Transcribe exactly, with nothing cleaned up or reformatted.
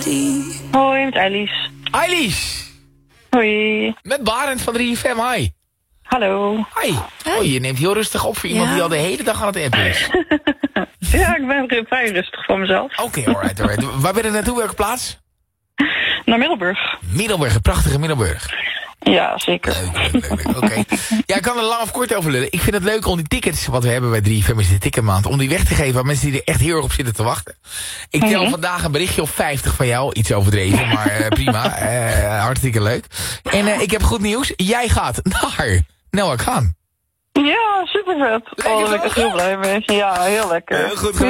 body. Hoi, met Eilies. Eilies! Hoi. Met Barend van drie F M, hi. Hallo. Hi. Oh, je neemt heel rustig op voor iemand Ja. die al de hele dag aan het appen is. Ja, ik ben vrij rustig voor mezelf. Oké, okay, alright, alright. Waar ben je naartoe? Welke plaats? Naar Middelburg. Middelburg, een prachtige Middelburg. Ja, zeker. Leuk, leuk, leuk, leuk. Oké. Okay. Ja, ik kan er lang of kort over lullen. Ik vind het leuk om die tickets, wat we hebben bij drie F M is de ticketmaand, om die weg te geven aan mensen die er echt heel erg op zitten te wachten. Ik tel Mm-hmm. vandaag een berichtje op vijftig van jou. Iets overdreven, maar uh, prima. Uh, hartstikke leuk. En uh, ik heb goed nieuws. Jij gaat naar Noah Khan. Ja, super vet. Oh, daar ben ik echt heel blij mee. Ja, heel lekker. Heel goed Heel